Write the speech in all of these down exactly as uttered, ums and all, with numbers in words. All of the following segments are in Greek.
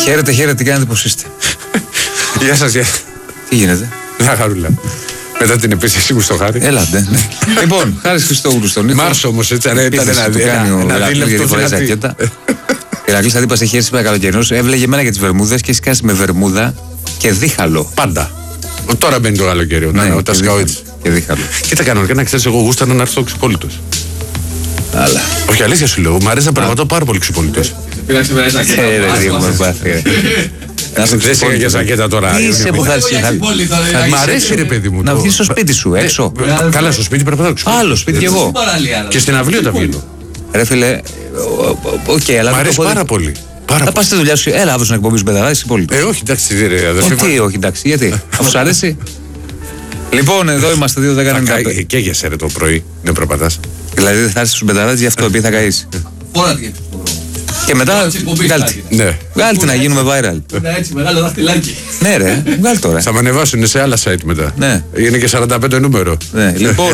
Χαίρετε, χαίρετε, τι κάνετε, πώς είστε? Γεια σας, γεια. Τι γίνεται? Μια χαρούλα. Μετά την επίθεση μου στο Χάρη. Έλατε. Ναι. Λοιπόν, Χάρης Χριστόγλου στον Νίκο. Μάρς όμως, έτσι, ναι, ήταν ένα δίλεπτο ζακέτα. Ηρακλής Αντίπας έχει έρθει σήμερα καλοκαιρινός. Έβλεγε εμένα για τις βερμούδες και έχει κάσει με βερμούδα και δίχαλο. Πάντα. Τώρα μπαίνει το καλοκαίρι, Ναι, όταν σκάω έτσι. Και δίχαλο. Κοίτα, κανονικά να ξέρεις, εγώ γούστανα να έρθω ο Ξυπόλυτος. Αλλά. Όχι, αλήθεια σου λέω, μου αρέσει να περπατώ πάρα πολύ Ξυπόλυτος. Πήραξε με ένα Δεν σε για ζακέτα τώρα. Τι είσαι που θα έρθει? Μ' αρέσει, ρε παιδί μου. Να βγεις στο σπίτι σου, έξω. Καλά, στο σπίτι περπατάω. Άλλο σπίτι κι εγώ. Και στην αυλή τα βγαίνω. Ρε φίλε, οκ, αλλά. Μ' αρέσει πάρα πολύ. Θα πας στη δουλειά σου, έλα αύριο να εκπομπής μπεδαράδες υπόλοιπο. Ε, όχι, εντάξει, ρε αδερφή. Τι, όχι, εντάξει, γιατί, αφού σ' αρέσει. Λοιπόν, εδώ είμαστε δύο δέκα ενενήντα πέντε. Καίγεσαι ρε το πρωί, δεν περπατάς. Δηλαδή δεν θα έρθει στους μπεδαράδες γι' αυτό, επειδή θα καείς. Και μετά, βγάλτε. Ναι. Βγάλτε να γίνουμε viral. Είναι έτσι, μεγάλο δαχτυλάκι. Ναι ρε, βγάλτε τώρα. Θα με ανεβάσουν σε άλλα site μετά. Ναι. Είναι και σαράντα πέντε νούμερο. Ναι, λοιπόν.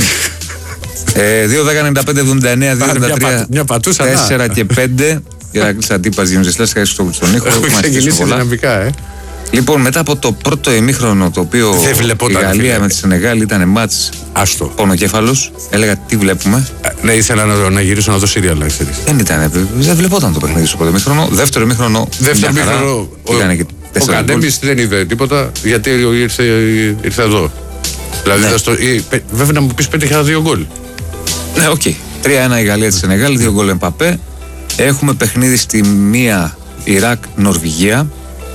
δύο δέκα ενενήντα πέντε εβδομήντα εννέα δύο εβδομήντα τρία Μια πατούσα να. τέσσερα και πέντε. Ηρακλής Αντίπας, Γιονζεσλάς, Χάρης Χριστόγλου στον Νίκο. Έχει ξεκινήσει δυναμικά, ε. Λοιπόν, μετά από το πρώτο ημίχρονο το οποίο η Γαλλία με τη Σενεγάλη ήταν μάτς πονοκέφαλος, έλεγα τι βλέπουμε. Ναι, ήθελα να, να γυρίσω να δω σύριαλ, να ξέρεις. Δεν ήταν, δεν βλεπόταν το παιχνίδι στο πρώτο ημίχρονο. Δεύτερο ημίχρονο. Δεύτερο ημίχρονο. Ο, ο Καντέμις δεν είδε τίποτα γιατί ήρθε, ήρθε εδώ. Δηλαδή, ναι. στο, ή, βέβαια να μου πεις πέτυχα δύο γκολ. Ναι, οκ. Okay. τρία ένα η Γαλλία τη Σενεγάλη, δύο γκολ Εμπαπέ. Έχουμε παιχνίδι στη μία Ιράκ-Νορβηγία.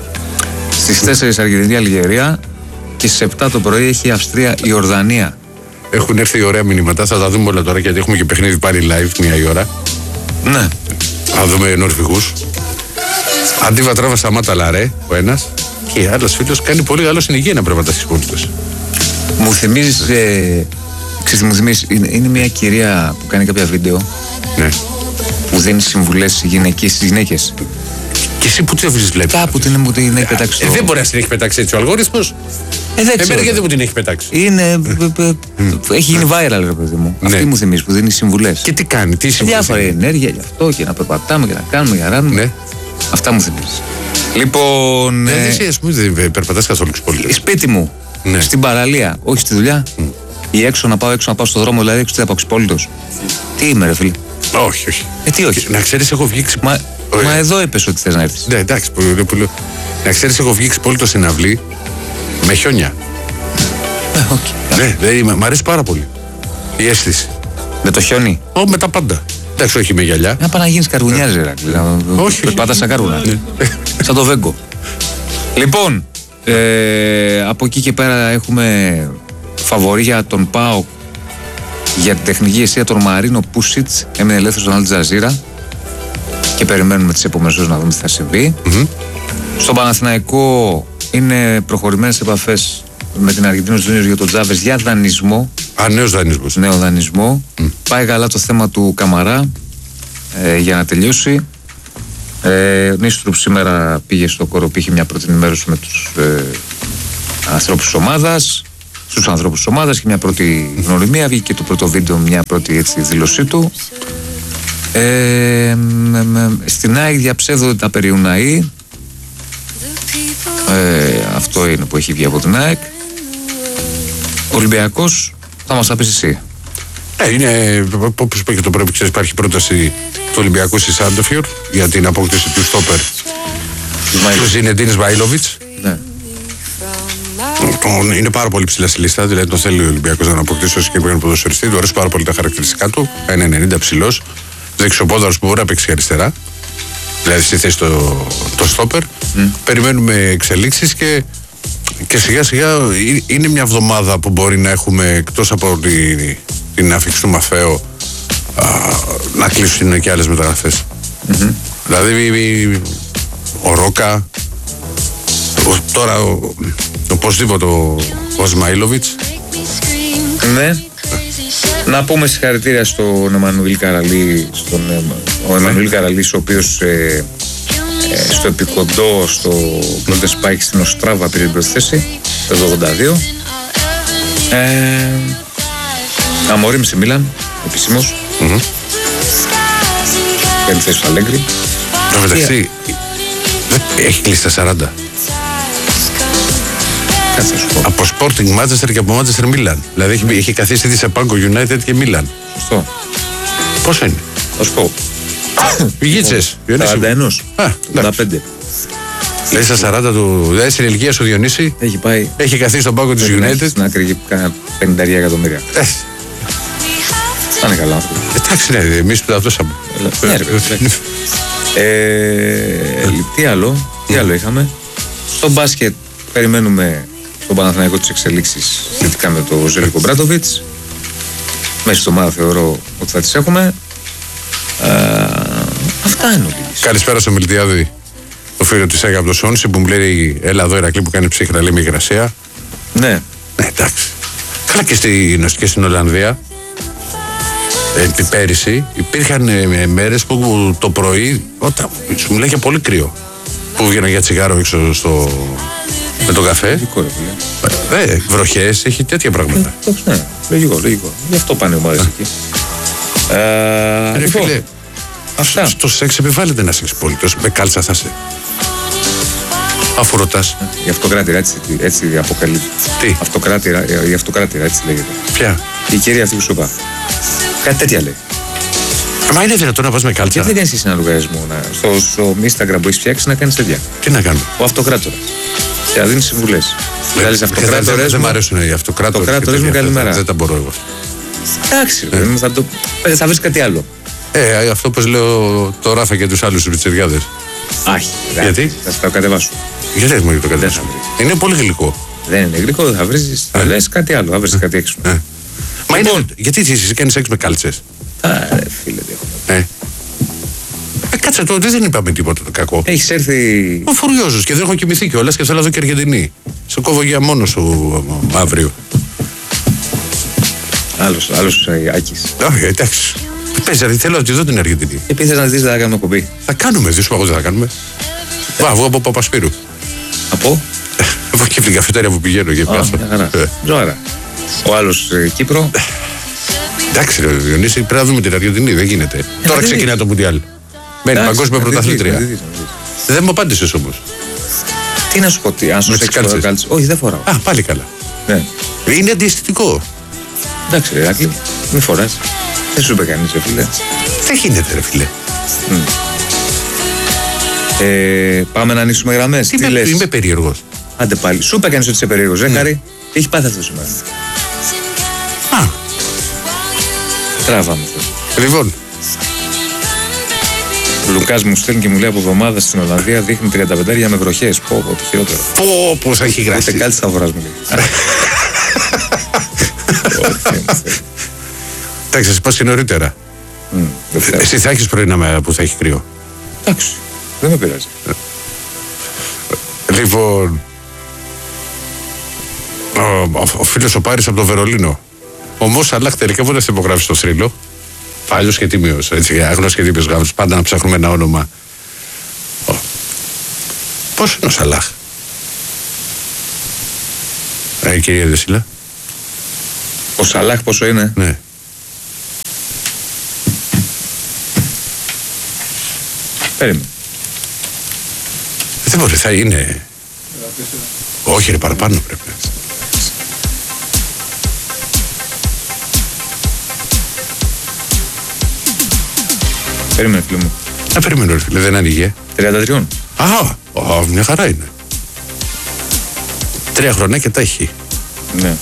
Στις τέσσερις Αργεντινή-Αλγερία και στις επτά το πρωί έχει Αυστρία-Ιορδανία. Έχουν έρθει ωραία μηνύματα, θα τα δούμε όλα τώρα γιατί έχουμε και παιχνίδι πάλι live μία η ώρα. Ναι. Θα δούμε Νορβηγούς. Αντίβα τράβα σταμάτα λαρέ, ο ένας. Και άλλος φίλος κάνει πολύ καλό στην υγεία να περπατάς στις πόλεις. Μου θυμίζεις, ε, ξέρεις, μου θυμίζεις, είναι, είναι μια κυρία που κάνει κάποια βίντεο. Ναι. Που δίνει συμβουλές γυναικείες στις γυναίκες. Και εσύ που τις βλέπεις? Κάπου την, μου την έχει πετάξει. Ε, δεν μπορεί να την έχει πετάξει έτσι ο αλγόριθμος. Ε, δεν ξέρω. Εμένα γιατί δεν μου την έχει πετάξει. Είναι. Έχει γίνει viral, ρε παιδί μου. Αυτή μου θυμίζει που δίνει συμβουλές. Και τι κάνει, τι συμβουλές? Διάφορα ενέργεια γι' αυτό και να περπατάμε και να κάνουμε για να ράνουμε. Αυτά μου θυμίζει. Λοιπόν. Ε, εσύ, ας πούμε, δεν περπατάς καθόλου Ξυπόλυτος? Σπίτι μου. Ναι. Στην παραλία, όχι στη δουλειά. Mm. Ή έξω να πάω, έξω να πάω στο δρόμο, δηλαδή έξω από Ξυπόλυτος. Τι είμαι, ρε φίλε? Όχι, όχι. Ε, τι όχι? Να ξέρεις, έχω βγει Ξυπόλυτος. Μα, μα εδώ είπες ότι θες να έρθεις. Ναι, εντάξει, που, που, να ξέρεις, έχω βγει Ξυπόλυτος στην αυλή με χιόνια. Ε, okay. Ναι, δηλαδή, μ' αρέσει πάρα πολύ η αίσθηση. Με το χιόνι? Ω, με τα πάντα. Εντάξει, όχι με γυαλιά. Να πάει να γίνεις καρβουνιάς, ρε. Όχι. Περπατάς σαν κάρβουνα. Σαν το Βέγκο. Λοιπόν, ε, από εκεί και πέρα έχουμε φαβορί για τον ΠΑΟΚ για την τεχνική αιστεία τον Μαρίνο Πούσιτς. Έμεινε ελεύθερος στον Αλτζαζίρα και περιμένουμε τις επόμενες ώρες να δούμε τι θα συμβεί. Mm-hmm. Στον Παναθηναϊκό είναι προχωρημένες επαφές με την Αργεντίνο Τζούνιος για τον Τζάβες για δανεισμό. Α, νέος δανεισμός. Νέο δανεισμό. Mm. Πάει καλά το θέμα του Καμαρά ε, για να τελειώσει. Ε, ο Νίστρουπ σήμερα πήγε στο Κοροπή, είχε μια πρώτη ενημέρωση με τους ε, ανθρώπους της ομάδας, στους ανθρώπους της ομάδας και μια πρώτη γνωριμία. Βγήκε το πρώτο βίντεο, μια πρώτη έτσι, δήλωσή του. Ε, με, με, στην ΑΕΚ διαψεύδονται τα περί Ουναή. Ε, αυτό είναι που έχει βγει από την ΑΕΚ. Ο Ολυμπιακός θα μας τα πεις εσύ. Ε, είναι, όπως είπα και το πρέπει, ξέρεις, υπάρχει πρόταση του Ολυμπιακού στη Σάντοφιορ για την απόκτηση του στόπερ του Ζινεντίν Ισμαήλοβιτς. Ναι. Είναι πάρα πολύ ψηλά στη λίστα, δηλαδή το θέλει ο Ολυμπιακός να αποκτήσει ως συγκεκριμένο ποδοσφαιριστή. Του αρέσουν πάρα πολύ τα χαρακτηριστικά του. Είναι ενενήντα ψηλός, δεξιοπόδαρος που μπορεί να παίξει αριστερά, δηλαδή στη θέση το, το στόπερ. Mm. Περιμένουμε εξελίξεις και, και σιγά σιγά είναι μια εβδομάδα που μπορεί να έχουμε, εκτός από την, την αφήξη του Μαφέο, α, να κλείσουν και άλλες μεταγραφές. Mm-hmm. Δηλαδή ο Ρόκα, ο, τώρα ο, οπωσδήποτε ο, ο Σμαήλοβιτς. Ναι. Να πούμε συγχαρητήρια στον Εμμανουήλ Καραλή, στον, ο Εμμανουήλ Καραλής, ο οποίος ε, ε, στο επικοντό, στο Golden Spike στην Οστράβα πήρε την προσθέση το ογδόντα δύο. Ε, Αμορίμ σε Μίλαν, επισήμως. Mm-hmm. Παίρνει θέση στο Αλέγκρι. Εντάξει, Έχει κλείσει τα σαράντα. Κάτσε να σου πω. Από Sporting Manchester και από Manchester Milan. Δηλαδή έχει, έχει καθίσει ήδη σε Πάγκο United και Milan. Σωστό. Πόσο είναι? Θα σου πω. Πηγίτσες. σαράντα ένα. Α, ογδόντα πέντε. Λέει στα σαράντα του. Δηλαδή στην ηλικία σου Διονύση. Έχει πάει. Έχει καθίσει στον πάγκο της United. Στην άκρη και κάνα πενήντα εκατομμύρια. Ε, Θα είναι καλά αυτό. εντάξει, ναι, εμείς που τα δώσαμε. Ναι, ρε παιδί. Ε, τι άλλο, τι άλλο είχαμε. Στο μπάσκετ περιμένουμε στον Παναθηναϊκό τις εξελίξεις σχετικά με το Ζέλικο Μπράτοβιτς. Μέσα στην ομάδα θεωρώ ότι θα τις έχουμε. Ε, αυτά είναι ο Λίγης. Καλησπέρα στο Μιλτιάδη. Το φίλο της Έγα από το Σόνση που μου λέει έλα εδώ Ηρακλή που κάνει ψύχρα, λέει με υγρασία. Ναι. Ναι, εντάξει. Καλά και στην, και στην Ολλανδία. Ε, πέρυσι υπήρχαν ε, μέρες που το πρωί όταν σου μιλάει για πολύ κρύο που βγαίνω για τσιγάρο έξω στο, με τον καφέ. Λογικό, ρε φίλε. Ε, βροχές, έχει τέτοια πράγματα. Εντάξει, ναι, λογικό, λογικό. Γι' αυτό πάνε οι ομάδες εκεί. Ε, Ρε λοιπόν, φίλε, αυτά. στο σεξ επιβάλλεται να σεξ πολίτος. Με κάλτσα θα είσαι. Αφού ρωτάς. Η αυτοκράτηρα έτσι, έτσι αποκαλείται. Τι? Αυτοκράτηρα, η αυτοκράτηρα έτσι λέγεται. Ποια? Η κυρία αυτή που σου είπα. Κάτι τέτοια λέει. Μα είναι δυνατόν να πας με κάλτσα? Γιατί δεν κάνεις εσύ ένα λογαριασμό να, στο, στο Instagram που έχεις φτιάξει να κάνεις τέτοια. Τι να κάνω? Ο αυτοκράτορας. Και να δίνεις συμβουλές. Δηλαδή Δεν αυτοκράτορες δεν μ' μου. αρέσουν οι αυτοκράτορες. Αυτοκράτορες και μου, τέτοια. καλημέρα. Δεν τα μπορώ εγώ. Εντάξει, ρε παιδί μου, θα, το, θα βρεις κάτι άλλο. Ε, αυτό πως λέω το Ράφα και τους άλλους πιτσιριάδες. Άχι. Γιατί? Θα τα κατεβάσω. Γιατί έχουμε το Δεν θα κατέβασμα? βρεις. Είναι πολύ γλυκό. Δεν είναι γρήγορο, δεν θα βρεις. Θα λες κάτι άλλο, θα βρεις κάτι έξω. Ε. Μα Λοιπόν. είναι, γιατί εσύ, εσύ κάνεις σεξ με κάλτσες? Α, ρε φίλε, τι έχουμε. Ε. Ε, κάτσε το, δεν είπαμε τίποτα το κακό. Έχεις έρθει. Ο φουριόζος και δεν έχω κοιμηθεί κιόλας και θέλω να δω και Αργεντινή. Σε κόβω για μόνο σου ε, αύριο. Άλλος, άλλος ε, Άκης. Όχι, εντάξει. Πες, ρε, θέλω να τη δω την Αργεντινή. Επειδή θες να δεις, δεν θα κάνουμε κομπή. Θα κάνουμε, δεν σου πω εγώ δεν θα κάνουμε. Βα, βγω από Παπασπύρου. Από. Από εκεί την καφετέρια που πηγαίνω και Α, πιάσω. μια χαρά. Ε. Ζωάρα. Ο άλλος ε, Κύπρο. Εντάξει, ρε Διονύση, πρέπει να δούμε την Αργεντινή, δεν γίνεται. Τώρα δεν ξεκινά το Μουντιάλ. Μένει Εντάξει, παγκόσμια να δεις, πρωταθλήτρια. να δεις, να δεις. Δεν μου απάντησες όμως. Τι να σου πω, τι, αν σου Με τις σέξει φοράω κάλτσες. κάλτσες. Όχι, δεν φοράω. Α, πάλι καλά. Ναι. Είναι αντιαισθητικό. Εντάξει, ρε Άκη, μη φοράς. Δεν σου είπε κανείς, ρε φίλε. Δεν γίνεται, ρε φίλε. Ε, πάμε να ανοίξουμε γραμμές. Τι, Είμαι, λες. είμαι περίεργος. Άντε πάλι. Σου είπε κανείς ότι είσαι περίεργος, ρε Χάρη. Τι έχει πάθει αυτό σήμερα. Α, Τράβαμε αυτό. λοιπόν. Ο Λουκάς μου στέλνει και μου λέει από εβδομάδα στην Ολλανδία δείχνει τριάντα πέντε με βροχές. Πω, πω, το χειρότερο. Πω, πώς έχει Ούτε γράψει. κάλτσα θα φοράς, μου λέει. Εντάξει, θα πας και νωρίτερα. Μμ, δεν θέλω. Εσύ θα έχεις πρωινά με- που θα έχει κρύο. Εντάξει, δεν με πειράζει. Λοιπόν. Ο, ο, ο φίλος ο Πάρης από το Βερολίνο. Ο Μο Σαλάχ τελικά πότε θα υπογράψει το θρύλο. Παλιός και τίμιος, έτσι, αγνός και τίμιος γάμος. Πάντα να ψάχνουμε ένα όνομα. Ο. Πώς είναι ο Σαλάχ? Ε, κυρία Δεσίλα. Ο Σαλάχ πόσο είναι. Ναι. Περίμενε. Δεν μπορεί, θα είναι. Όχι, ρε, παραπάνω πρέπει να είναι. Περίμενε, φίλε μου. Να περιμένω, ρε φίλε, δεν άνοιγε. τριάντα τρία. Α, α, μια χαρά είναι. Τρία χρονιά και τα έχει. Ναι.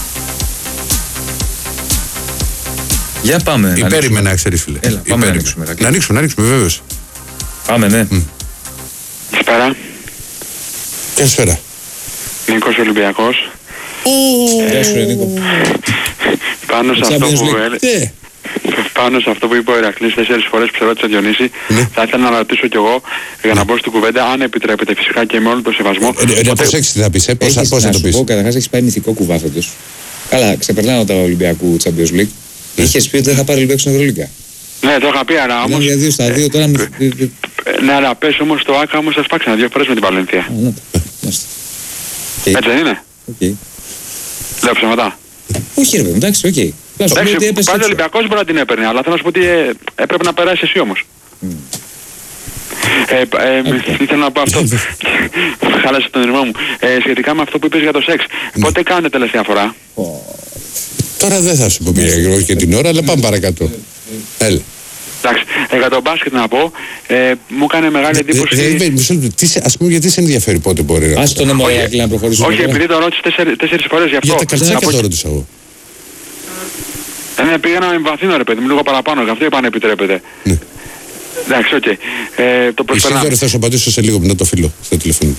Για πάμε. να Υπέρ ανοίξουμε. είμαι να ξέρεις, φίλε. Έλα, πάμε Υπέρ να είμαι. ανοίξουμε, Ρακλή. Να ανοίξουμε, να ανοίξουμε, βέβαιος. Πάμε, ναι. Καλησπέρα. Καλησπέρα. Νίκος Ολυμπιακός. Γεια σου, ρε Νίκο. Πάνω σε, αυτό Champions που, League. έλε- Ε, πάνω σε αυτό που είπε ο Ηρακλής τέσσερις φορές που σε ρώτησε ο Διονύση, Ναι. θα ήθελα να ρωτήσω κι εγώ για να μπω στην κουβέντα, αν επιτρέπετε φυσικά και με όλο τον σεβασμό. ε, ε, να Ποτέ- προσέξεις τι θα πεις, ε, πώς θα- Έχεις, πώς θα να το σου πεις. πω, καταρχάς έχεις πάει μυθικό κουβά φέτος. Καλά, ξεπερνάω τα Ολυμπιακού Champions League. Είχες πει ότι δεν θα πάρει Ολυμπιακός στην Ευρωλίγκα. Ναι, το είχα πει, αλλά Ήταν όμως. για δύο στα δύο, τώρα με. ε, Ναι, αλλά πες όμως το Άκα όμως θα σπάξανε δύο φορές με την Παλένθια. Α, να το. Μάλιστα. Οκ, Έτσι δεν είναι? οκ. Λέω ψέματα. Όχι, ρε παιδί, εντάξει, οκ. Θα σου πω ότι Εντάξει, έπεσε πάλι ο έξω. Ολυμπιακός μπορεί να την έπαιρνε, αλλά θέλω να σου πω ότι ε, έπρεπε να περάσει εσύ όμως. Ε, ε, ήθελα να πω αυτό. Χάλασε τον ήρμό μου. Ε, σχετικά με αυτό που είπες για το σεξ. Πότε κάνετε τελευταία φορά? Τώρα δεν θα σου πω μια Γιώργο και την ώρα, αλλά πάμε παρακάτω. Έλα. Εντάξει, ε, για το μπάσκετ να πω, ε, μου έκανε μεγάλη εντύπωση. Ας πούμε, γιατί σε ενδιαφέρει πότε μπορεί να. Ας τον Εμμοϊάκλη να προχωρήσουμε. Όχι, επειδή το ρώτησε τέσσερις φορές γι' αυτό. Για τα καλτσάκια το ρώτησα εγώ. Ναι, πήγα να εμβαθύνω ρε παιδί μου, λίγο παραπάνω, γι' αυτό είπα αν επιτρέπετε. Ναι. Εντάξει, οκ. Okay. Ε, το προσπερνάμε. Εσύ θα σου απαντήσω σε λίγο μετά το φίλο, στο τηλέφωνο.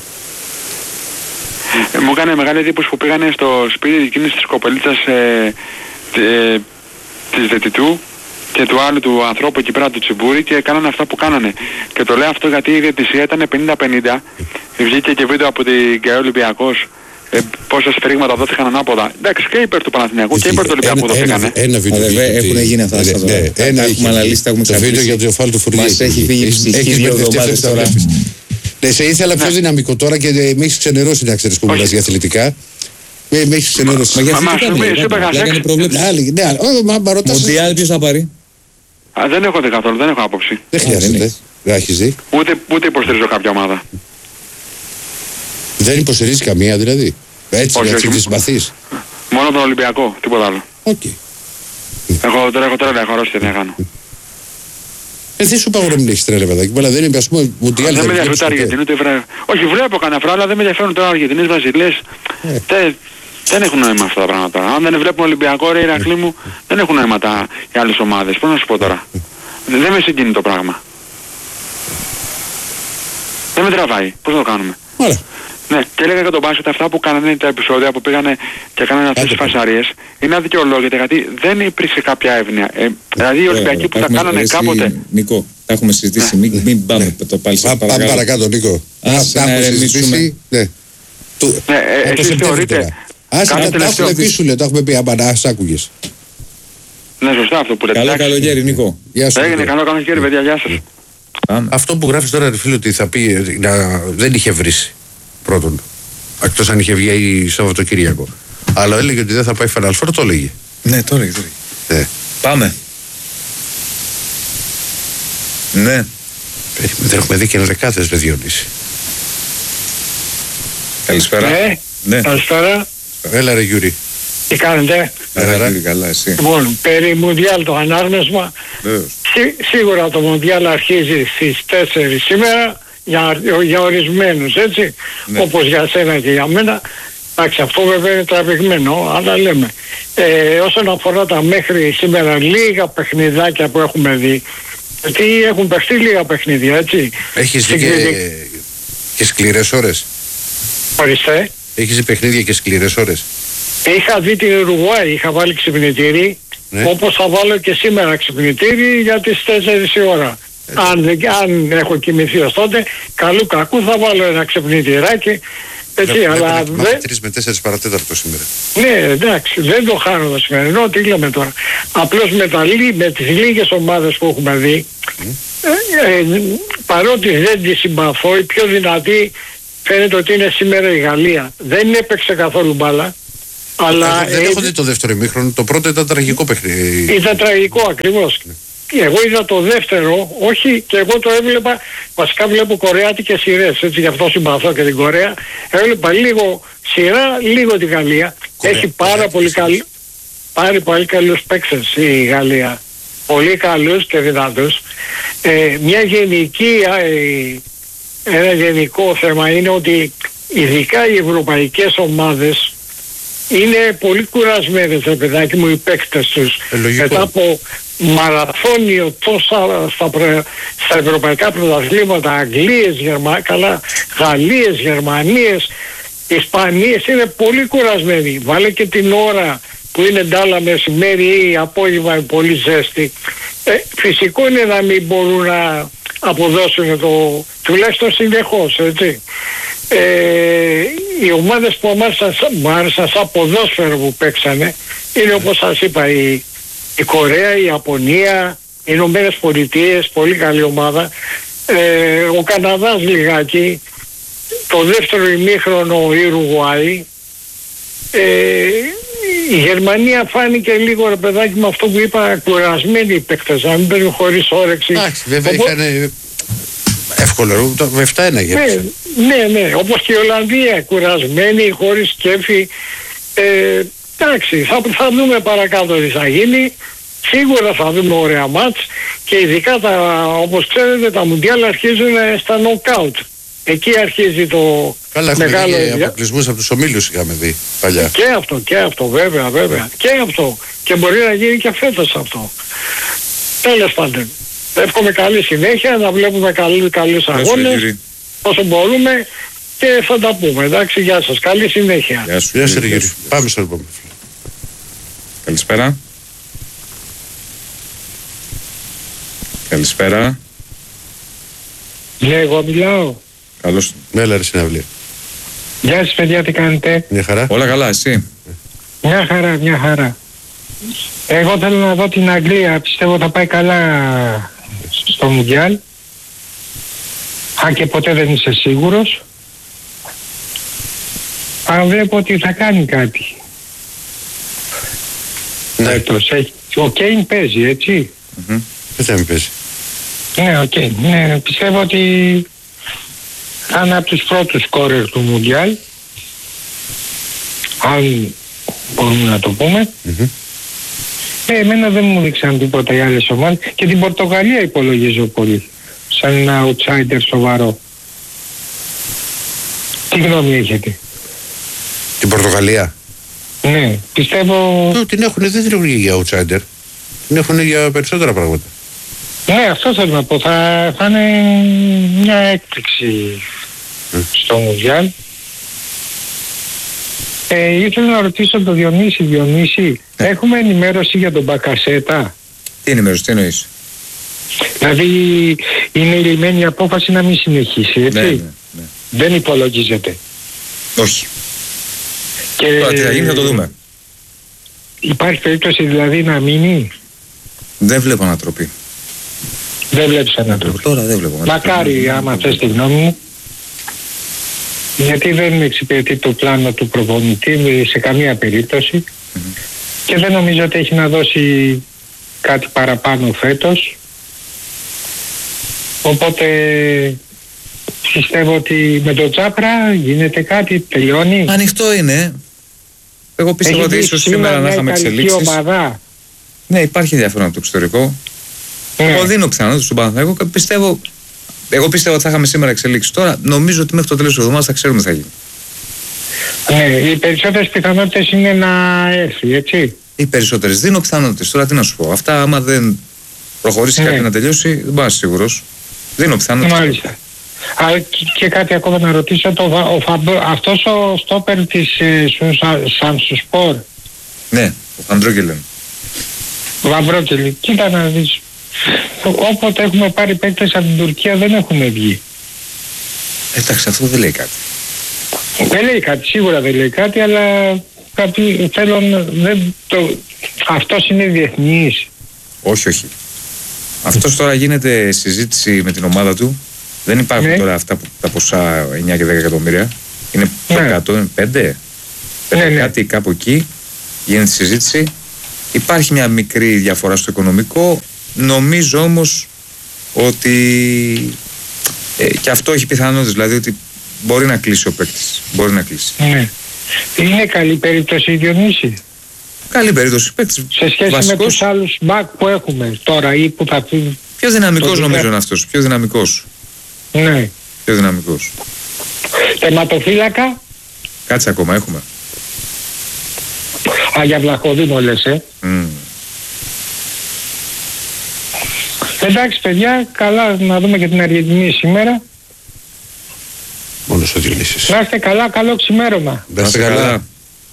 Ε, μου έκανε μεγάλη εντύπωση που πήγανε στο σπίτι εκείνης της κοπελίτσας ε, ε, της Δετητού και του άλλου του ανθρώπου εκεί πέρα του Τσιμπούρη και κάνανε αυτά που κάνανε. Και το λέω αυτό γιατί η διαιτησία ήταν πενήντα πενήντα. Βγήκε και βίντεο από την ΚΑΕ Ολυμπιακός. Ε, πόσα σφυρίγματα δόθηκαν ανάποδα. Εντάξει, και υπέρ του Παναθηναϊκού και υπέρ του Ολυμπιακού δόθηκαν. Ένα βίντεο. Έχουν γίνει αυτά στα δώρα. Έχουμε αναλύσει, τα έχουμε το βίντεο για το Φάλ του Φουρνιέ. Μας έχει φύγει η ψυχή δύο εβδομάδες τώρα. Ναι, σε ήθελα πιο δυναμικό τώρα και με έχεις ξενερώσει να ξέρεις που μιλάς για αθλητικά. Με έχεις ξενερώσει. Μα γιατί έκανε προβλέψεις. Ναι, μα ρωτάς. Μοντιάλ ποιος θα πάρει? Δεν έχω δει καθόλου, δεν έχω άποψη. Δεν χρειάζεται. Δεν έχεις δει. Ούτε υποστηρίζω κάποια ομάδα. Δεν υποστηρίζει καμία δηλαδή. Έτσι, όχι, έτσι όχι. τη συμπαθείς. Μόνο τον Ολυμπιακό, τίποτα άλλο. Οκ. Okay. Εγώ τώρα έχω τρέλα, έχω αρρώστια, τι να κάνω. Ε, δεν σου είπα εγώ να μην έχεις τρέλα, παιδάκι, αλλά δεν είναι, ας πούμε, ούτε δεν με ενδιαφέρουν ούτε Αργεντινοί, ούτε Βρε... Όχι, βλέπω κανένα φορά, αλλά δεν με ενδιαφέρουν τώρα Αργεντινείς, Βραζιλίες. Ε. Δεν, δεν έχουν νόημα αυτά τα πράγματα. Αν δεν βλέπουμε Ολυμπιακό, ρε Ηρακλή μου, δεν έχουν νόημα τα, οι άλλες ομάδες. Πώς να σου πω τώρα. Δεν με συγκινεί το πράγμα. Δεν με τραβάει. Πώς το κάνουμε. Ωραία. Ναι, και έλεγα για τον μπάσκετ αυτά που κάνανε τα επεισόδια που πήγανε και κάνανε αυτές τις φασαρίες είναι αδικαιολόγητα γιατί δεν υπήρξε κάποια εύνοια. Ε, δηλαδή οι Ολυμπιακοί που τα κάνανε κάποτε. Νίκο, τα έχουμε συζητήσει. Ναι. Μην, μην πάμε το πάλι σε παρακάτω. Πάμε παρακάτω, Νίκο. Ας να ερεμήσουμε. Ναι, ε, εσείς θεωρείτε. Ας τα έχουμε πει σου, λέει, το έχουμε πει, άμα ας άκουγες. Ναι, σωστά αυτό που λέτε. Καλό καλοκαίρι, Νίκο. Έγινε καλό καλοκαίρι, παιδιά, γεια σας. Αυτό που γράφεις τώρα, ρε φίλε, ότι θα πει δεν είχε βρήσει. Πρώτον, εκτός αν είχε βγει Σαββατοκύριακο. Αλλά έλεγε ότι δεν θα πάει Final Four, το έλεγε. Ναι, το έλεγε. Το έλεγε. Ναι. Πάμε. Ναι. Δεν έχουμε δει και ενδεκάδες, ρε Διονύση. Καλησπέρα. Ναι, ναι. Καλησπέρα. Έλα ρε Γιούρι. Τι κάνετε? Έλα Γιούρι, καλά εσύ. Λοιπόν, περί Μουντιάλ το ανάγνωσμα. Σί, σίγουρα το Μουντιάλ αρχίζει στις τέσσερις σήμερα. Για, για ορισμένους, έτσι, ναι. Όπως για σένα και για μένα. Εντάξει, αυτό βέβαια είναι τραβηγμένο, αλλά λέμε. Ε, όσον αφορά τα μέχρι σήμερα λίγα παιχνιδάκια που έχουμε δει, γιατί έχουν παιχτεί λίγα παιχνίδια, έτσι. Έχεις δει και, και σκληρές ώρες. Ορίστε. Έχεις δει παιχνίδια και σκληρές ώρες. Είχα δει την Ουρουγουάη, είχα βάλει ξυπνητήρι, ναι. Όπως θα βάλω και σήμερα ξυπνητήρι για τις τέσσερις η ώρα. Αν, αν έχω κοιμηθεί ως τότε, καλού κακού θα βάλω ένα ξυπνητηράκι. Έτσι, Λε, αλλά δεν... τρεις με τέσσερις παρατέταρτο σήμερα. Ναι, εντάξει, δεν το χάνω το σημερινό, τι λέμε τώρα. Απλώς με, τα, με τις λίγες ομάδες που έχουμε δει, mm. ε, ε, παρότι δεν τη συμπαθώ, η πιο δυνατή φαίνεται ότι είναι σήμερα η Γαλλία. Δεν έπαιξε καθόλου μπάλα. Αλλά, ε, δεν ε, έχω δει το δεύτερο ημίχρονο, το πρώτο ήταν τραγικό παιχνίδι. Ήταν τραγικό ακριβώς. Mm. Εγώ είδα το δεύτερο, όχι, και εγώ το έβλεπα, βασικά βλέπω κορεάτικες σειρές, έτσι, γι' αυτό συμπαθώ και την Κορέα. Έβλεπα λίγο σειρά, λίγο τη Γαλλία. Κορέα, έχει πάρα Κορέα, πολύ, καλ... πάρα πολύ καλούς παίκτες η Γαλλία. Πολύ καλούς και δυνατούς. Ε, μια γενική, ε, ένα γενικό θέμα είναι ότι ειδικά οι ευρωπαϊκές ομάδες είναι πολύ κουρασμένες, ρε παιδάκι μου, οι παίκτες τους. Ε, μετά από μαραθώνιο τόσα στα, προ... στα ευρωπαϊκά πρωταθλήματα, Αγγλίες, Γερμα... καλά, Γαλλίες, Γερμανίες, Ισπανίες, είναι πολύ κουρασμένοι. Βάλε και την ώρα που είναι ντάλα μεσημέρι ή απόγευμα, είναι πολύ ζέστη. Ε, φυσικό είναι να μην μπορούν να αποδώσουν το, τουλάχιστον συνεχώς, έτσι. Ε, οι ομάδες που μου άρεσαν σαν ποδόσφαιρο που παίξανε είναι, όπως σας είπα, η, η Κορέα, η Ιαπωνία, οι Ηνωμένες Πολιτείες, πολύ καλή ομάδα. Ε, ο Καναδάς λιγάκι, το δεύτερο ημίχρονο η Ουρουγουάη. Ε, η Γερμανία φάνηκε λίγο, ρε παιδάκι, με αυτό που είπα, κουρασμένοι οι παίκτες, να μην παίρνουν χωρίς όρεξη. Εντάξει, βέβαια Οπό... είχαν Εύκολο, το με επτά ένα Ναι, γέμισε. ναι, ναι, όπως και η Ολλανδία, κουρασμένη, χωρίς σκέφη. Ε, εντάξει, θα, θα δούμε παρακάτω τι θα γίνει. Σίγουρα θα δούμε ωραία μάτς και ειδικά τα, όπως ξέρετε τα Μουντιάλ αρχίζουν στα νοκάουτ. Εκεί αρχίζει το Καλά, έχουμε μεγάλο... δει και αποκλεισμούς από τους ομίλους είχαμε δει παλιά. Και αυτό, και αυτό, βέβαια, βέβαια. Και αυτό. Και μπορεί να γίνει και φέτος αυτό. Τέλος πάντων. Εύχομαι καλή συνέχεια, να βλέπουμε καλούς, καλούς αγώνες όσο μπορούμε και θα τα πούμε. Εντάξει, γεια σας. Καλή συνέχεια. Γεια σου. Γεια σου, Γεια σου. Πάμε στο επόμενο. Καλησπέρα. Καλησπέρα. Ναι, εγώ μιλάω. Καλώς. Μέλα ρε συναυλία. Γεια σας παιδιά, τι κάνετε? Μια χαρά. Όλα καλά, εσύ? Μια χαρά, μια χαρά. Εγώ θέλω να δω την Αγγλία, πιστεύω θα πάει καλά στο Μουντιάλ. Αν και ποτέ δεν είσαι σίγουρος. Αλλά βλέπω ότι θα κάνει κάτι. Ναι. Φέτος, έχει- ο Κέιν παίζει, έτσι. Μμμ. Δεν θα μην παίζει. Ναι, ο Κέιν. Ναι, πιστεύω ότι θα είναι από τους πρώτους σκόρερ του Μουντιάλ. Αν μπορούμε να το πούμε. Μμμ. Ε, εμένα δεν μου δείξαν τίποτα οι άλλες ομάδες. Και την Πορτογαλία υπολογίζω πολύ. Σαν ένα outsider σοβαρό. Τι γνώμη έχετε? Την Πορτογαλία. Ναι, πιστεύω... Ε, την έχουν, δεν την έχουν για outsider. Την έχουν για περισσότερα πράγματα. Ναι, αυτό θέλω να πω. Θα, θα είναι μια έκπληξη στο Μουντιάλ. Ε, ήθελα να ρωτήσω τον Διονύση. Διονύση, Ναι. έχουμε ενημέρωση για τον Μπακασέτα? Τι ενημέρωση, τι εννοείς? Δηλαδή είναι η λυμμένη απόφαση να μην συνεχίσει, έτσι? Ναι, ναι, ναι. Δεν υπολογίζεται. Όχι. Και Τώρα τι θα γίνει θα το δούμε. υπάρχει περίπτωση δηλαδή να μείνει? Δεν βλέπω ανατροπή. Δεν βλέπεις ανατροπή. Τώρα δεν βλέπω ανατροπή. Μακάρι άμα θες τη γνώμη μου. Γιατί δεν εξυπηρετεί το πλάνο του προπονητή σε καμία περίπτωση. Και δεν νομίζω ότι έχει να δώσει κάτι παραπάνω φέτος. Οπότε πιστεύω ότι με τον Τσάπρα γίνεται κάτι, τελειώνει. Ανοιχτό είναι. Εγώ πίστευα Έχει ότι δει ίσως σήμερα σήμερα να μια είχαμε ιταλική εξελίξεις. ομάδα. Ναι, υπάρχει ενδιαφέρον από το εξωτερικό. Ναι. Εγώ δίνω πιθανότητα στον Παναθηναϊκό και πιστεύω. Εγώ πιστεύω ότι θα είχαμε σήμερα εξελίξεις. Τώρα νομίζω ότι μέχρι το τέλος της εβδομάδας θα ξέρουμε τι θα γίνει. Ναι, οι περισσότερες πιθανότητες είναι να έρθει, έτσι. Οι περισσότερες. Δίνω πιθανότητες. Τώρα τι να σου πω. Αυτά άμα δεν προχωρήσει Ναι. κάτι να τελειώσει, δεν πάω σίγουρος. Δίνω πιθανότητες. Μάλιστα. Α, και, και κάτι ακόμα να ρωτήσω. Το, ο Φαμπ- αυτός ο στόπερ της ε, Σανσουσπορ, Ναι, ο Φαντρόκελεν. Βαμπρόκελη, κοίτα να δεις. Όποτε έχουμε πάρει παίκτες από την Τουρκία δεν έχουν βγει. Εντάξει, αυτό δεν λέει κάτι. Δεν λέει κάτι, σίγουρα δεν λέει κάτι, αλλά κάποιοι θέλουν, δεν το, αυτός είναι διεθνής. Όχι, όχι. Αυτός τώρα γίνεται συζήτηση με την ομάδα του. Δεν υπάρχουν Ναι. τώρα αυτά που, τα ποσά εννιά και δέκα εκατομμύρια. Είναι Ναι. εκατό, είναι πέντε. Ναι, ναι. Κάτι κάπου εκεί γίνεται συζήτηση. Υπάρχει μια μικρή διαφορά στο οικονομικό. Νομίζω όμως ότι ε, και αυτό έχει πιθανότητες. Δηλαδή ότι μπορεί να κλείσει ο παίκτης. Μπορεί να κλείσει. Ναι. Είναι καλή περίπτωση η Διονύση Καλή περίπτωση. Παίκτης σε σχέση με βασικός. τους άλλους μπακ που έχουμε τώρα ή που θα πει. Πιο δυναμικός το νομίζω δουλειά. είναι αυτός. Πιο δυναμικός. Ναι. Πιο δυναμικός. Τερματοφύλακα. Κάτσε ακόμα, έχουμε. Α, για Βλαχοδήμο λες, ε. Mm. Εντάξει παιδιά, καλά να δούμε και την Αργεντινή σήμερα. Μόνο στο Διονύσης. Να είστε καλά, καλό ξημέρωμα. Να είστε καλά.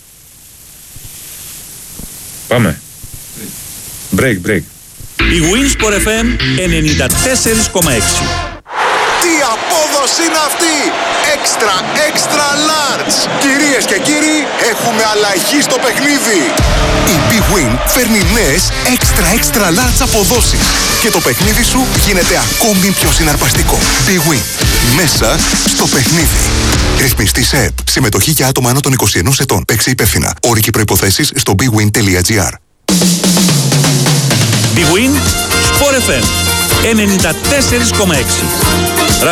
Πάμε. Break, break. Η Winsport εφ εμ ενενήντα τέσσερα κόμμα έξι. Τι απόδοση είναι αυτή! Έξτρα, έξτρα large! Κυρίες και κύριοι, έχουμε αλλαγή στο παιχνίδι! Η Big Win φέρνει νέες έξτρα, έξτρα large αποδόσεις και το παιχνίδι σου γίνεται ακόμη πιο συναρπαστικό. Big Win. Μέσα στο παιχνίδι. Ρυθμιστή ΕΕΠ. Συμμετοχή για άτομα άνω των είκοσι ενός ετών. Παίξε υπεύθυνα. Όροι και προϋποθέσεις στο bigwin τελεία gr. Big Win Sport εφ εμ ενενήντα τέσσερα κόμμα έξι.